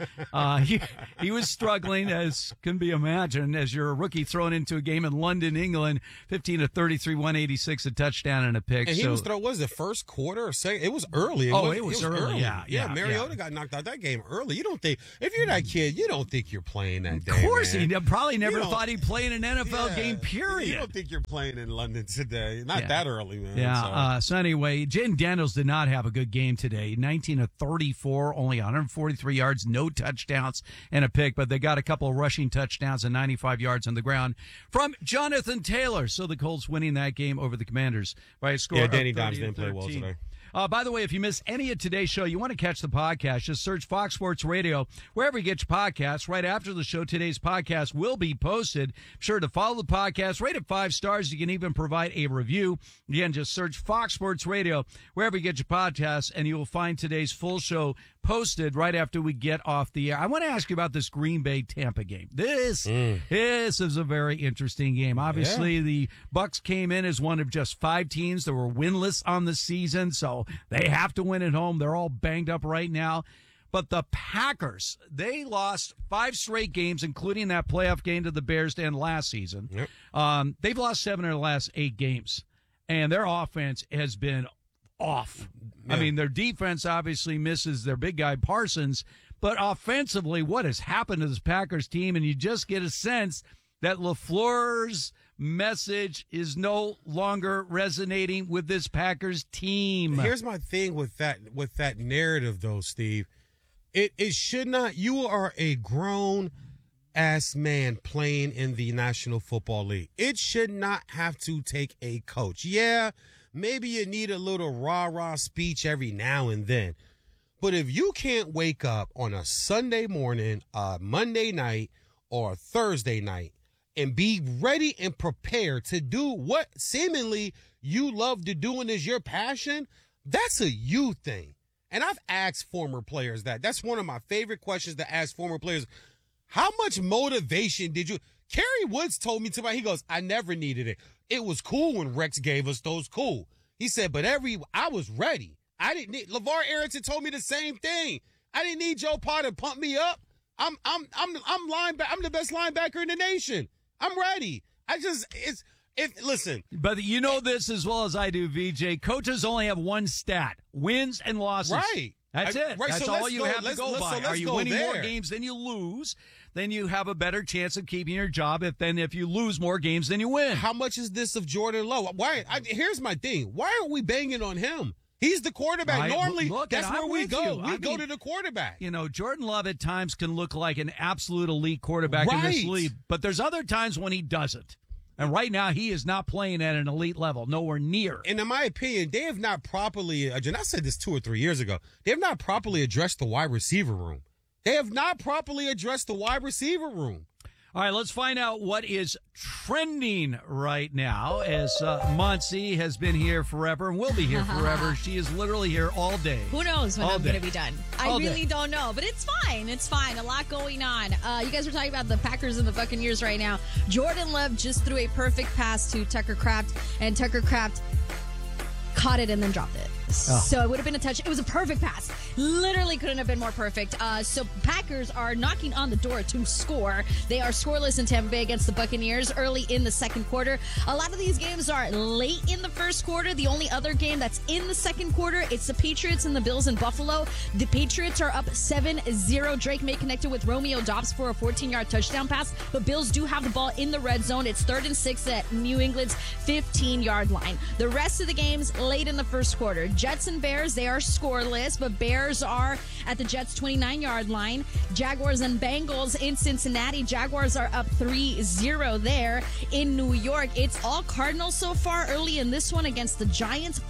He was struggling, as can be imagined, as you're a rookie thrown into a game in London, England, 15-33, 186, a touchdown and a pick. And he was thrown, was it first quarter or second? It was early. It was early. Yeah. Mariota got knocked out that game early. You don't think, if you're that kid, you don't think you're playing that day. Of course, man. He probably never thought he'd play in an NFL game, period. You don't think you're playing in London today. Not that early, man. Yeah. So anyway, Jaden Daniels did not have a good game today. 19 of 34, only 143 yards, no touchdowns, and a pick. But they got a couple of rushing touchdowns and 95 yards on the ground from Jonathan Taylor. So the Colts winning that game over the Commanders by a score of 30-13. Danny Dimes didn't play well today. By the way, if you miss any of today's show, you want to catch the podcast, just search Fox Sports Radio wherever you get your podcasts. Right after the show, today's podcast will be posted. Be sure to follow the podcast, rate it 5 stars. You can even provide a review. Again, just search Fox Sports Radio wherever you get your podcasts, and you will find today's full show posted right after we get off the air. I want to ask you about this Green Bay-Tampa game. This is a very interesting game. Obviously, the Bucs came in as one of just 5 teams that were winless on the season, so they have to win at home. They're all banged up right now. But the Packers, they lost 5 straight games, including that playoff game to the Bears to end last season. Yep. They've lost 7 of the last 8 games, and their offense has been off. Yeah. I mean, their defense obviously misses their big guy Parsons, but offensively, what has happened to this Packers team? And you just get a sense that LaFleur's message is no longer resonating with this Packers team. Here's my thing with that narrative, though, Steve. It should not. You are a grown ass man playing in the National Football League. It should not have to take a coach. Yeah, maybe you need a little rah-rah speech every now and then. But if you can't wake up on a Sunday morning, Monday night, or Thursday night and be ready and prepared to do what seemingly you love to do and is your passion, that's a you thing. And I've asked former players that. That's one of my favorite questions to ask former players. How much motivation did you? Kerry Woods told me tonight, he goes, I never needed it. It was cool when Rex gave us those cool. He said, but I was ready. I didn't need, LeVar Arrington told me the same thing. I didn't need Joe Potter to pump me up. I'm the best linebacker in the nation. I'm ready. Listen. But you know this as well as I do, VJ. Coaches only have one stat: wins and losses. Right. That's it. Right. That's so all you have to go by. So Are you winning more games than you lose? Then you have a better chance of keeping your job if you lose more games than you win. How much is this of Jordan Love? Here's my thing. Why are we banging on him? He's the quarterback. Normally, that's where we go. We go to the quarterback. You know, Jordan Love at times can look like an absolute elite quarterback in this league, but there's other times when he doesn't. And right now, he is not playing at an elite level, nowhere near. And in my opinion, they have not properly, and I said this 2 or 3 years ago, they have not properly addressed the wide receiver room. They have not properly addressed the wide receiver room. All right, let's find out what is trending right now, as Monsi has been here forever and will be here forever. She is literally here all day. Who knows when I'm going to be done? I really don't know, but it's fine. It's fine. A lot going on. You guys are talking about the Packers and the Buccaneers right now. Jordan Love just threw a perfect pass to Tucker Kraft, and Tucker Kraft caught it and then dropped it. So it would have been a touch. It was a perfect pass. Literally couldn't have been more perfect. So Packers are knocking on the door to score. They are scoreless in Tampa Bay against the Buccaneers early in the second quarter. A lot of these games are late in the first quarter. The only other game that's in the second quarter, it's the Patriots and the Bills in Buffalo. The Patriots are up 7-0. Drake May connected with Romeo Doubs for a 14-yard touchdown pass, but Bills do have the ball in the red zone. It's 3rd and 6 at New England's 15-yard line. The rest of the games late in the first quarter. Jets and Bears, they are scoreless, but Bears are at the Jets' 29-yard line. Jaguars and Bengals in Cincinnati. Jaguars are up 3-0 there. In New York, it's all Cardinals so far early in this one against the Giants.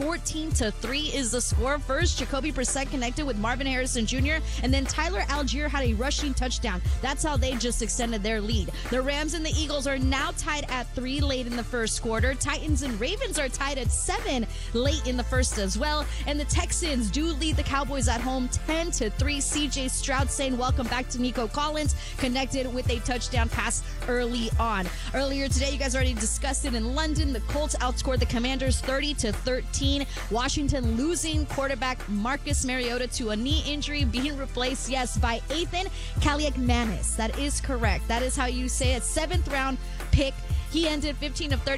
14-3 is the score. First, Jacoby Brissett connected with Marvin Harrison Jr., and then Tyler Algier had a rushing touchdown. That's how they just extended their lead. The Rams and the Eagles are now tied at 3 late in the first quarter. Titans and Ravens are tied at 7 late in the first as well. NFL, and the Texans do lead the Cowboys at home 10-3. CJ Stroud saying welcome back to Nico Collins, connected with a touchdown pass early on. Earlier today, you guys already discussed it in London. The Colts outscored the Commanders 30-13. Washington losing quarterback Marcus Mariota to a knee injury, being replaced, yes, by Ethan Kaliakmanis. That is correct. That is how you say it. 7th round pick. He ended 15 of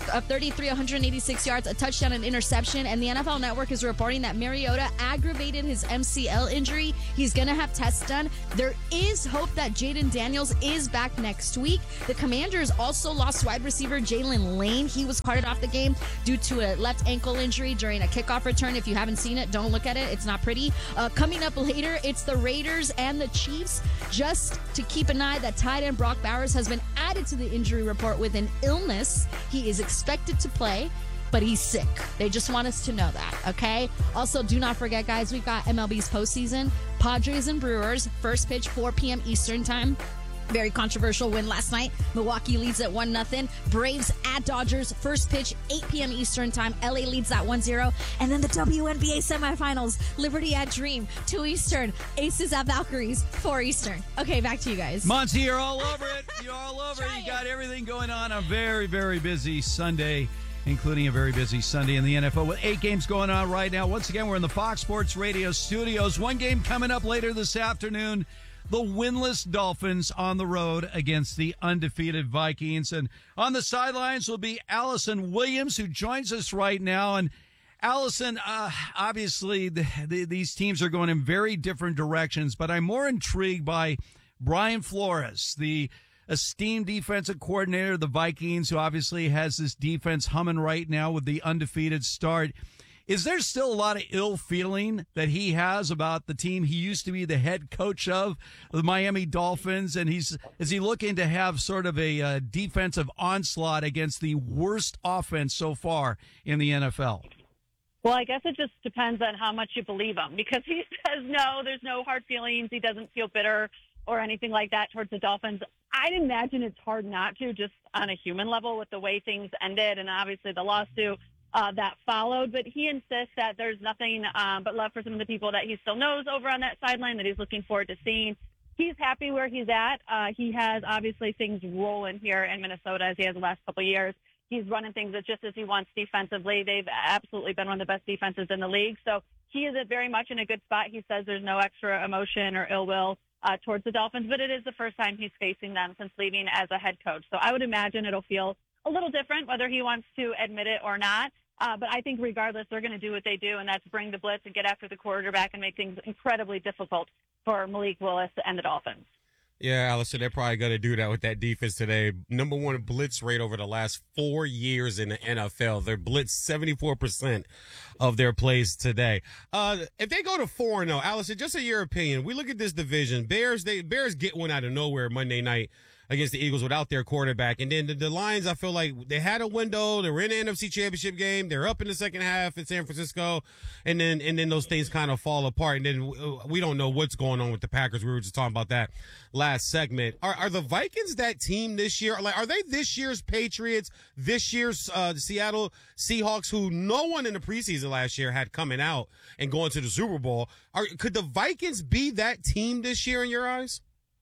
33, 186 yards, a touchdown and interception. And the NFL Network is reporting that Mariota aggravated his MCL injury. He's going to have tests done. There is hope that Jaden Daniels is back next week. The Commanders also lost wide receiver Jalen Lane. He was carted off the game due to a left ankle injury during a kickoff return. If you haven't seen it, don't look at it. It's not pretty. Coming up later, it's the Raiders and the Chiefs. Just to keep an eye that tight end Brock Bowers has been added to the injury report with an illness. He is expected to play, but he's sick. They just want us to know that, okay? Also, do not forget, guys, we've got MLB's postseason. Padres and Brewers, first pitch 4 p.m. Eastern time. Very controversial win last night. Milwaukee leads at 1-0. Braves at Dodgers, first pitch 8 p.m. Eastern time. LA leads at 1-0. And then the WNBA semifinals. Liberty at Dream, 2 Eastern. Aces at Valkyries, 4 Eastern. Okay, back to you guys. Monty, you're all over it. You're all over it. You got everything going on a very, very busy Sunday, including a very busy Sunday in the NFL with 8 games going on right now. Once again, we're in the Fox Sports Radio studios. One game coming up later this afternoon. The winless Dolphins on the road against the undefeated Vikings. And on the sidelines will be Allison Williams, who joins us right now. And Allison, obviously these teams are going in very different directions, but I'm more intrigued by Brian Flores, the esteemed defensive coordinator of the Vikings, who obviously has this defense humming right now with the undefeated start. Is there still a lot of ill feeling that he has about the team he used to be the head coach of, the Miami Dolphins? And is he looking to have sort of a defensive onslaught against the worst offense so far in the NFL? Well, I guess it just depends on how much you believe him, because he says, no, there's no hard feelings. He doesn't feel bitter or anything like that towards the Dolphins. I'd imagine it's hard not to, just on a human level, with the way things ended and obviously the lawsuit that followed. But he insists that there's nothing but love for some of the people that he still knows over on that sideline that he's looking forward to seeing. He's happy where he's at. He has obviously things rolling here in Minnesota as he has the last couple of years. He's running things just as he wants defensively. They've absolutely been one of the best defenses in the league. So he is very much in a good spot. He says there's no extra emotion or ill will towards the Dolphins, but it is the first time he's facing them since leaving as a head coach. So I would imagine it'll feel a little different, whether he wants to admit it or not. But I think regardless, they're going to do what they do, and that's bring the blitz and get after the quarterback and make things incredibly difficult for Malik Willis and the Dolphins. Yeah, Allison, they're probably going to do that with that defense today. Number one blitz rate over the last 4 years in the NFL. They're blitzed 74% of their plays today. If they go to 4-0, Allison, just in your opinion, we look at this division. Bears get one out of nowhere Monday night against the Eagles without their quarterback. And then the Lions, I feel like they had a window. They were in the NFC Championship game. They're up in the second half in San Francisco. And then those things kind of fall apart. And then we don't know what's going on with the Packers. We were just talking about that last segment. Are the Vikings that team this year? Like, are they this year's Patriots, this year's Seattle Seahawks, who no one in the preseason last year had coming out and going to the Super Bowl? Could the Vikings be that team this year in your eyes?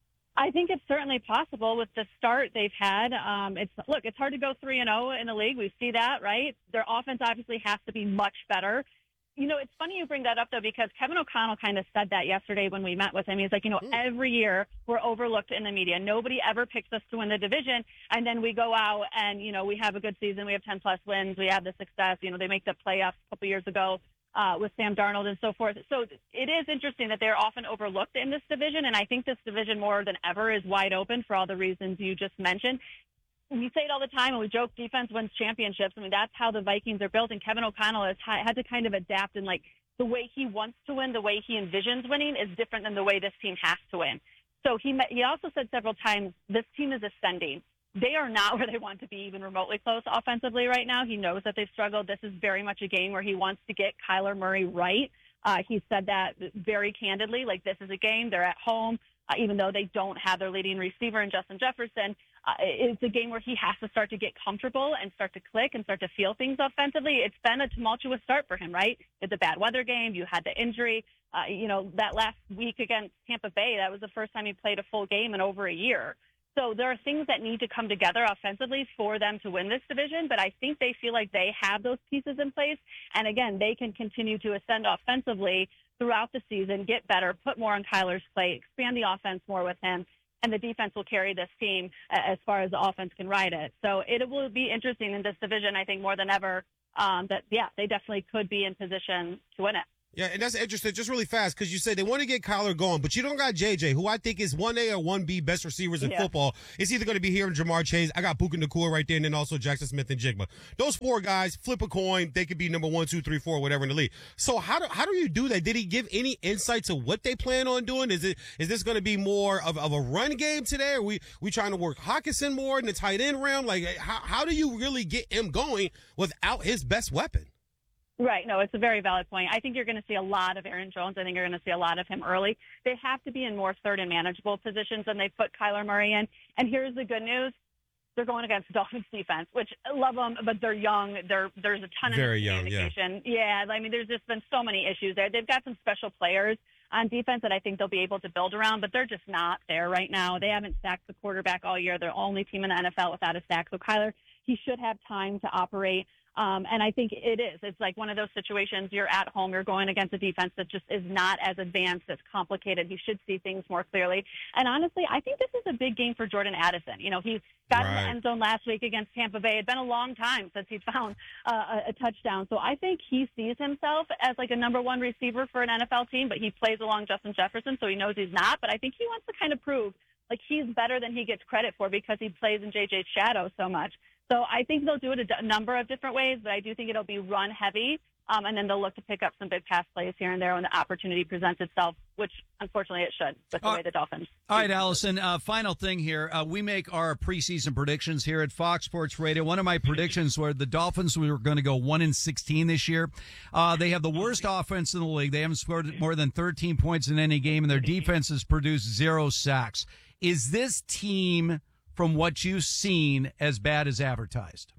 I think it's certainly possible with the start they've had. It's hard to go 3-0 in the league. We see that, right? Their offense obviously has to be much better. You know, it's funny you bring that up, though, because Kevin O'Connell kind of said that yesterday when we met with him. He's like, every year we're overlooked in the media. Nobody ever picks us to win the division. And then we go out and, we have a good season. We have 10-plus wins. We have the success. They make the playoffs a couple years ago with Sam Darnold and so forth. So it is interesting that they're often overlooked in this division. And I think this division more than ever is wide open for all the reasons you just mentioned. We say it all the time, and we joke defense wins championships. I mean, that's how the Vikings are built, and Kevin O'Connell has had to kind of adapt, and like the way he wants to win, the way he envisions winning is different than the way this team has to win. So he also said several times, this team is ascending. They are not where they want to be even remotely close offensively right now. He knows that they've struggled. This is very much a game where he wants to get Kyler Murray right. He said that very candidly, like this is a game. They're at home. Even though they don't have their leading receiver in Justin Jefferson, It's a game where he has to start to get comfortable and start to click and start to feel things offensively. It's been a tumultuous start for him, right? It's a bad weather game. You had the injury. That last week against Tampa Bay, that was the first time he played a full game in over a year. So there are things that need to come together offensively for them to win this division, but I think they feel like they have those pieces in place. And again, they can continue to ascend offensively throughout the season, get better, put more on Kyler's plate, expand the offense more with him, and the defense will carry this team as far as the offense can ride it. So it will be interesting in this division, I think, more than ever, they definitely could be in position to win it. Yeah, and that's interesting, just really fast, because you say they want to get Kyler going, but you don't got JJ, who I think is 1A or 1B best receivers in football. It's either going to be here in Jamar Chase. I got Puka Nacua right there, and then also Jackson Smith and Jigma. Those four guys, flip a coin, they could be number 1, 2, 3, 4, whatever in the league. So how do you do that? Did he give any insight to what they plan on doing? Is this going to be more of a run game today? Are we trying to work Hockenson more in the tight end realm? Like, how do you really get him going without his best weapon? Right. No, it's a very valid point. I think you're going to see a lot of Aaron Jones. I think you're going to see a lot of him early. They have to be in more third and manageable positions than they put Kyler Murray in. And here's the good news. They're going against the Dolphins defense, which I love them, but they're young. There's a ton of communication. Yeah. I mean, there's just been so many issues there. They've got some special players on defense that I think they'll be able to build around, but they're just not there right now. They haven't sacked the quarterback all year. They're the only team in the NFL without a sack. So Kyler, he should have time to operate. And I think it is. It's like one of those situations. You're at home. You're going against a defense that just is not as advanced, as complicated. He should see things more clearly. And honestly, I think this is a big game for Jordan Addison. You know, he got in the end zone last week against Tampa Bay. It's been a long time since he found a touchdown. So I think he sees himself as like a number one receiver for an NFL team, but he plays along Justin Jefferson, so he knows he's not. But I think he wants to kind of prove like he's better than he gets credit for because he plays in JJ's shadow so much. So I think they'll do it a number of different ways, but I do think it'll be run heavy, and then they'll look to pick up some big pass plays here and there when the opportunity presents itself, which unfortunately it should with the way the Dolphins. All right, Allison, final thing here. We make our preseason predictions here at Fox Sports Radio. One of my predictions were the Dolphins were going to go 1-16 this year. They have the worst offense in the league. They haven't scored more than 13 points in any game, and their defense has produced 0 sacks. Is this team, from what you've seen, as bad as advertised?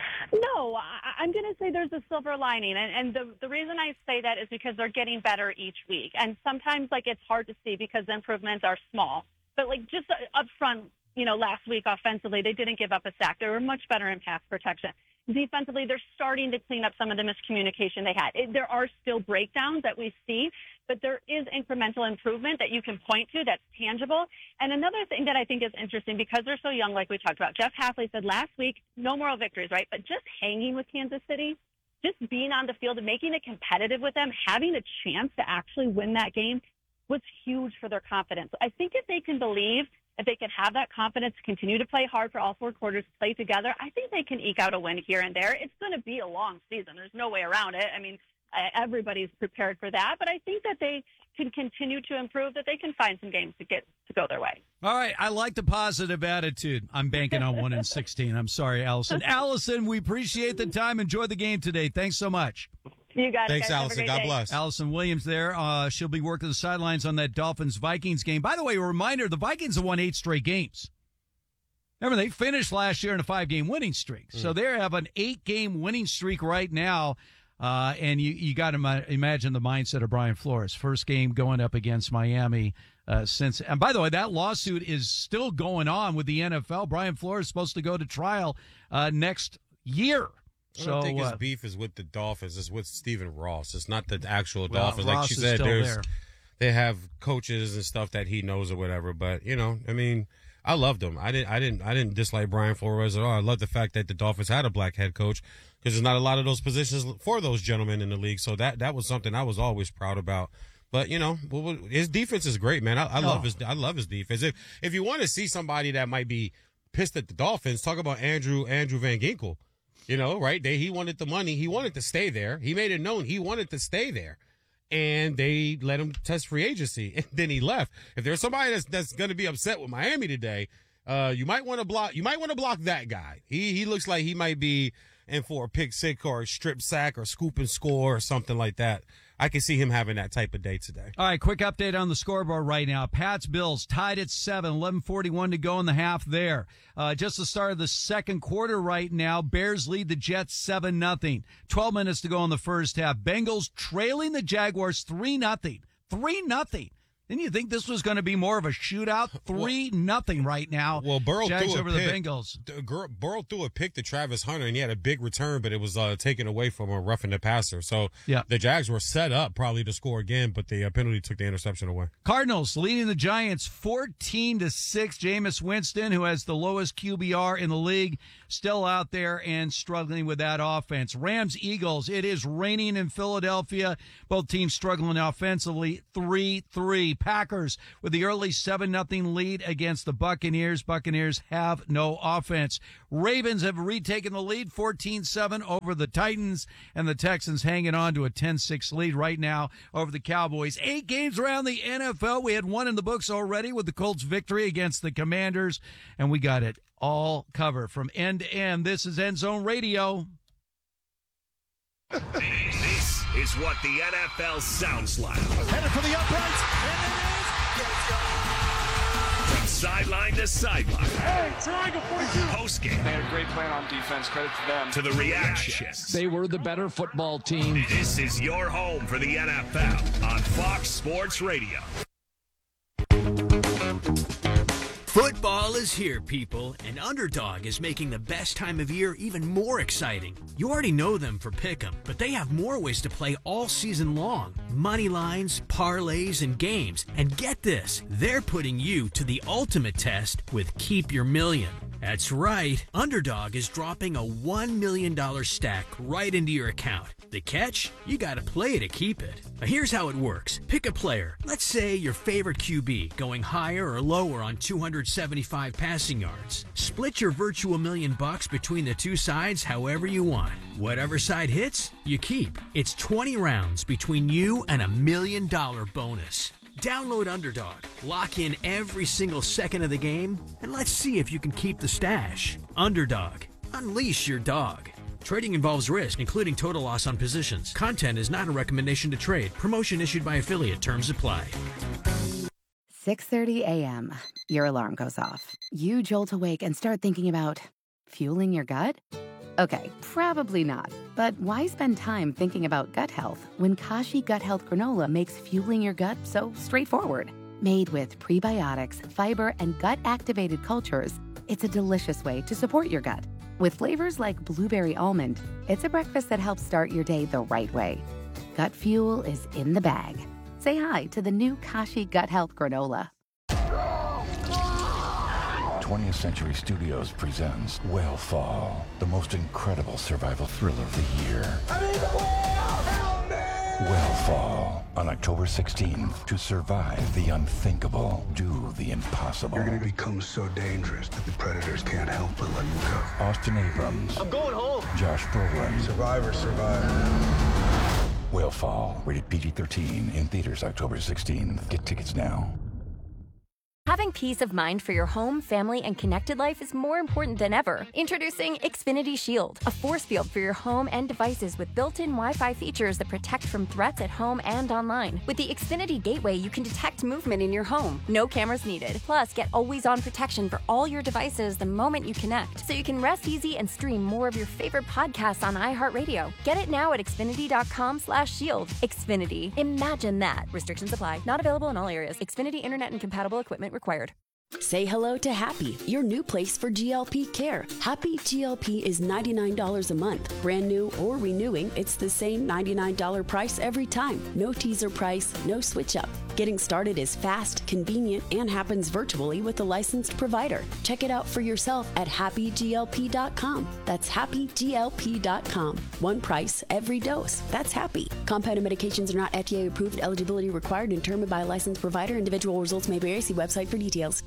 No, I'm going to say there's a silver lining. And the reason I say that is because they're getting better each week. And sometimes, like, it's hard to see because the improvements are small. But, like, just up front, you know, last week offensively, they didn't give up a sack. They were much better in pass protection. Defensively, they're starting to clean up some of the miscommunication they had. There are still breakdowns that we see, but there is incremental improvement that you can point to that's tangible. And another thing that I think is interesting, because they're so young, like we talked about, Jeff Hafley said last week, no moral victories, right? But just hanging with Kansas City, just being on the field and making it competitive with them, having a chance to actually win that game was huge for their confidence. I think if they can believe, if they can have that confidence, continue to play hard for all 4 quarters, play together, I think they can eke out a win here and there. It's going to be a long season. There's no way around it. I mean, everybody's prepared for that, but I think that they can continue to improve, that they can find some games to go their way. All right. I like the positive attitude. I'm banking on 1-16. I'm sorry, Allison. Allison, we appreciate the time. Enjoy the game today. Thanks so much. You got it. Thanks, Allison. God bless. Allison Williams there. She'll be working the sidelines on that Dolphins-Vikings game. By the way, a reminder, the Vikings have won 8 straight games. Remember, they finished last year in a 5-game winning streak. So they have an 8-game winning streak right now. And you got to imagine the mindset of Brian Flores. First game going up against Miami since. And by the way, that lawsuit is still going on with the NFL. Brian Flores is supposed to go to trial next year. I don't think his beef is with the Dolphins. It's with Stephen Ross. It's not the actual well, Dolphins. Ross like she said, there. They have coaches and stuff that he knows or whatever. But you know, I mean, I loved him. I didn't dislike Brian Flores at all. I love the fact that the Dolphins had a black head coach because there's not a lot of those positions for those gentlemen in the league. So that was something I was always proud about. But you know, his defense is great, man. I love his defense. If you want to see somebody that might be pissed at the Dolphins, talk about Andrew Van Ginkel. You know, right? He wanted the money. He wanted to stay there. He made it known he wanted to stay there. And they let him test free agency. And then he left. If there's somebody that's going to be upset with Miami today, you might want to block that guy. He looks like he might be in for a pick six or a strip sack or scoop and score or something like that. I can see him having that type of day today. All right, quick update on the scoreboard right now. Pats Bills tied at 7, 11:41 to go in the half there. Just the start of the second quarter right now. Bears lead the Jets 7-0. 12 minutes to go in the first half. Bengals trailing the Jaguars 3-0. 3-0. Didn't you think this was going to be more of a shootout? 3-0 right now. Well, Burrow Jags threw over a pick. the Bengals. Burrow threw a pick to Travis Hunter, and he had a big return, but it was taken away from a roughing the passer. So the Jags were set up probably to score again, but the penalty took the interception away. Cardinals leading the Giants 14-6. Jameis Winston, who has the lowest QBR in the league, still out there and struggling with that offense. Rams, Eagles, it is raining in Philadelphia. Both teams struggling offensively. 3-3. Packers with the early 7-0 lead against the Buccaneers. Buccaneers have no offense. Ravens have retaken the lead 14-7 over the Titans, and the Texans hanging on to a 10-6 lead right now over the Cowboys. 8 games around the NFL. We had one in the books already with the Colts' victory against the Commanders, and we got it all covered from end to end. This is End Zone Radio. This is what the NFL sounds like. Headed for the uprights, and it is. From sideline to sideline. Hey, Tiger 42. Postgame. They had a great plan on defense. Credit to them. To the reactions. They were the better football team. This is your home for the NFL on Fox Sports Radio. Football is here, people, and Underdog is making the best time of year even more exciting. You already know them for Pick'em, but they have more ways to play all season long. Money lines, parlays, and games. And get this, they're putting you to the ultimate test with Keep Your Million. That's right, Underdog is dropping a $1 million stack right into your account. The catch? You gotta play to keep it. Now here's how it works. Pick a player. Let's say your favorite QB, going higher or lower on 275 passing yards. Split your virtual $1 million between the two sides however you want. Whatever side hits, you keep. It's 20 rounds between you and $1 million bonus. Download Underdog, lock in every single second of the game, and let's see if you can keep the stash. Underdog, unleash your dog. Trading involves risk, including total loss on positions. Content is not a recommendation to trade. Promotion issued by affiliate. Terms apply. 6:30 a.m. Your alarm goes off. You jolt awake and start thinking about fueling your gut? Okay, probably not. But why spend time thinking about gut health when Kashi Gut Health Granola makes fueling your gut so straightforward? Made with prebiotics, fiber, and gut-activated cultures, it's a delicious way to support your gut. With flavors like blueberry almond, it's a breakfast that helps start your day the right way. Gut fuel is in the bag. Say hi to the new Kashi Gut Health Granola. 20th Century Studios presents Whale the most incredible survival thriller of the year. Whale on October 16th. To survive the unthinkable, do the impossible. You're going to become so dangerous that the predators can't help but let you go. Austin Abrams. I'm going home. Josh Brolin. Survivor. Whale, rated PG-13, in theaters October 16th. Get tickets now. Having peace of mind for your home, family, and connected life is more important than ever. Introducing Xfinity Shield, a force field for your home and devices with built-in Wi-Fi features that protect from threats at home and online. With the Xfinity Gateway, you can detect movement in your home. No cameras needed. Plus, get always-on protection for all your devices the moment you connect, so you can rest easy and stream more of your favorite podcasts on iHeartRadio. Get it now at Xfinity.com/shield. Xfinity. Imagine that. Restrictions apply. Not available in all areas. Xfinity Internet and compatible equipment required. Say hello to Happy, your new place for GLP care. Happy GLP is $99 a month. Brand new or renewing, it's the same $99 price every time. No teaser price, no switch up. Getting started is fast, convenient, and happens virtually with a licensed provider. Check it out for yourself at happyglp.com. That's happyglp.com. One price, every dose. That's Happy. Compounded medications are not FDA approved. Eligibility required and determined by a licensed provider. Individual results may vary. See website for details.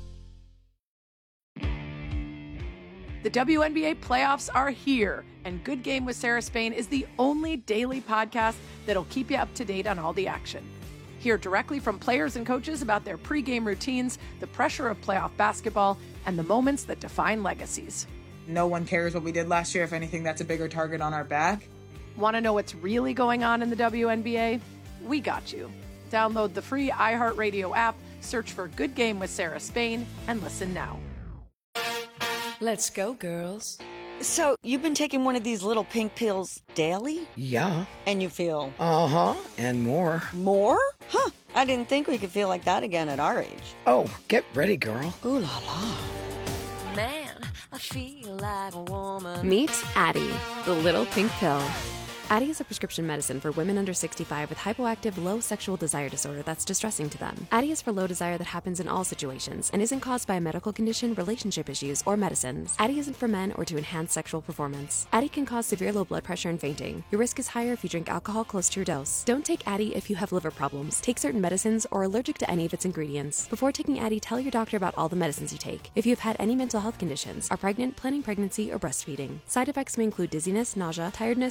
The WNBA playoffs are here, and Good Game with Sarah Spain is the only daily podcast that'll keep you up to date on all the action. Hear directly from players and coaches about their pregame routines, the pressure of playoff basketball, and the moments that define legacies. No one cares what we did last year. If anything, that's a bigger target on our back. Want to know what's really going on in the WNBA? we got you. Download the free iHeartRadio app, search for Good Game with Sarah Spain, and listen now. Let's go, girls. So, you've been taking one of these little pink pills daily? Yeah. And you feel? Uh-huh, and more. More? Huh. I didn't think we could feel like that again at our age. Oh, get ready, girl. Ooh la la. Man, I feel like a woman. Meet Addie, the little pink pill. Addie is a prescription medicine for women under 65 with hypoactive low sexual desire disorder that's distressing to them. Addie is for low desire that happens in all situations and isn't caused by a medical condition, relationship issues, or medicines. Addie isn't for men or to enhance sexual performance. Addie can cause severe low blood pressure and fainting. Your risk is higher if you drink alcohol close to your dose. Don't take Addie if you have liver problems, take certain medicines, or are allergic to any of its ingredients. Before taking Addie, tell your doctor about all the medicines you take. If you have had any mental health conditions, are pregnant, planning pregnancy, or breastfeeding. Side effects may include dizziness, nausea, tiredness,